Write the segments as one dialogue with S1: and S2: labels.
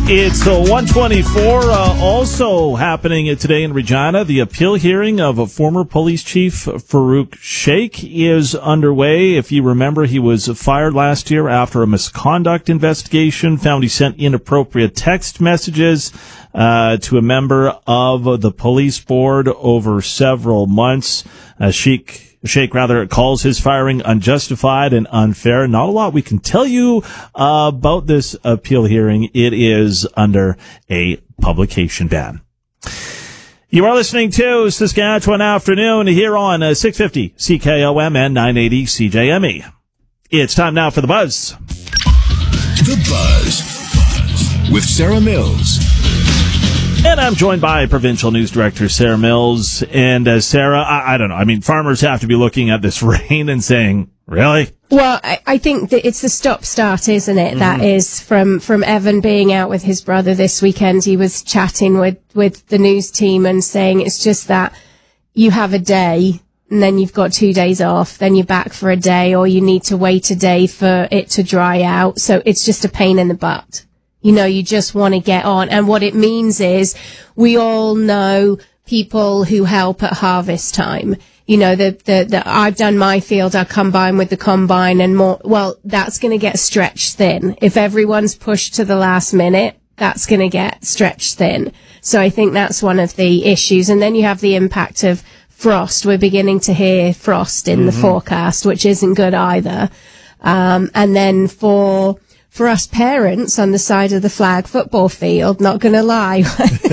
S1: It's 124. Also happening today in Regina, the appeal hearing of former police chief Farouk Sheikh is underway. If you remember, he was fired last year after a misconduct investigation found he sent inappropriate text messages to a member of the police board over several months. Sheikh calls his firing unjustified and unfair. Not a lot we can tell you about this appeal hearing. It is under a publication ban. You are listening to Saskatchewan Afternoon here on 650 CKOM and 980 CJME. It's time now for The Buzz.
S2: The Buzz with Sarah Mills.
S1: And I'm joined by Provincial News Director Sarah Mills. And Sarah, I don't know. I mean, farmers have to be looking at this rain and saying, really?
S3: Well, I think that it's the stop-start, isn't it? Mm-hmm. That is from Evan being out with his brother this weekend. He was chatting with the news team and saying it's just that you have a day and then you've got 2 days off, then you're back for a day, or you need to wait a day for it to dry out. So it's just a pain in the butt. You know, you just want to get on. And what it means is we all know people who help at harvest time. You know, the I've done my field, I combine with the combine and more. Well, that's going to get stretched thin. If everyone's pushed to the last minute, that's going to get stretched thin. So I think that's one of the issues. And then you have the impact of frost. We're beginning to hear frost in the forecast, which isn't good either. And then for us parents on the side of the flag football field, not going to lie,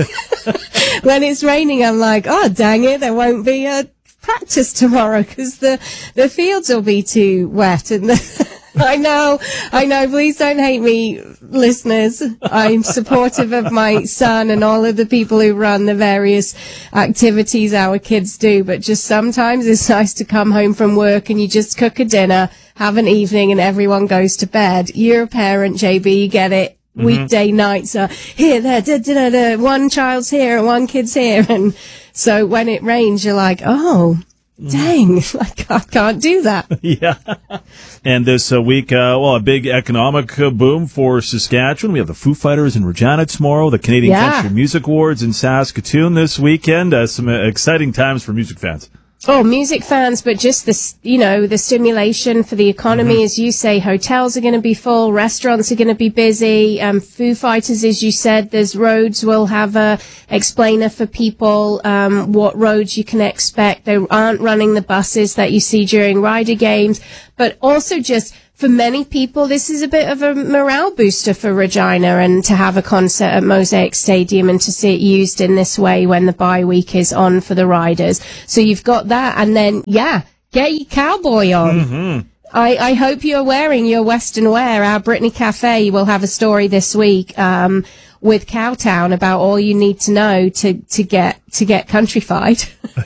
S3: when it's raining, I'm like, oh, dang it, there won't be a practice tomorrow because the fields will be too wet. And I know, please don't hate me, listeners. I'm supportive of my son and all of the people who run the various activities our kids do, but just sometimes it's nice to come home from work and you just cook a dinner, have an evening, and everyone goes to bed. You're a parent, JB, you get it. Mm-hmm. Weekday nights are here, there, one child's here and one kid's here. And so when it rains, you're like, oh, dang, I can't do that.
S1: Yeah. And this week, a big economic boom for Saskatchewan. We have the Foo Fighters in Regina tomorrow, the Canadian Country Music Awards in Saskatoon this weekend. Some exciting times for music fans.
S3: Oh, music fans, but just the stimulation for the economy, as you say, hotels are going to be full, restaurants are going to be busy, Foo Fighters, as you said, there's roads, we'll have a explainer for people, what roads you can expect. They aren't running the buses that you see during Rider games, but also just for many people, this is a bit of a morale booster for Regina, and to have a concert at Mosaic Stadium and to see it used in this way when the bye week is on for the Riders. So you've got that, and then, get your cowboy on. Mm-hmm. I hope you're wearing your Western wear. Our Brittany Cafe will have a story this week, with Cowtown about all you need to know to get countryfied.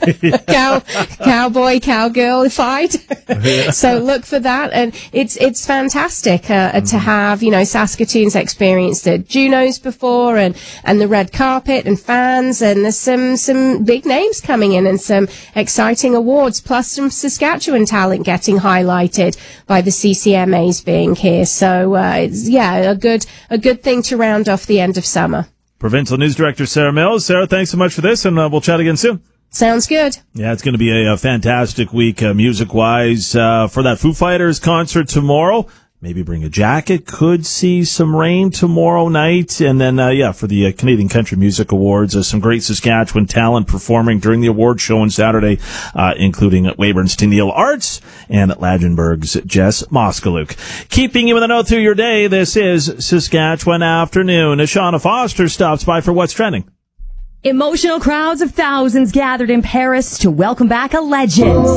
S3: Cowboy, cowgirlified. So look for that. And it's fantastic, to have, Saskatoon's experienced the Junos before and the red carpet and fans, and there's some big names coming in and some exciting awards, plus some Saskatchewan talent getting highlighted by the CCMAs being here. So, it's a good thing to round off the end of summer.
S1: Provincial News Director Sarah Mills. Sarah, thanks so much for this, and we'll chat again soon.
S3: Sounds good.
S1: Yeah, it's going to be a fantastic week music-wise for that Foo Fighters concert tomorrow. Maybe bring a jacket. Could see some rain tomorrow night. And then, for the Canadian Country Music Awards, some great Saskatchewan talent performing during the award show on Saturday, including Weyburn's Tennille Arts and Lagenberg's Jess Moskaluk. Keeping you in the know through your day, this is Saskatchewan Afternoon. Shauna Foster stops by for What's Trending.
S4: Emotional crowds of thousands gathered in Paris to welcome back a legend.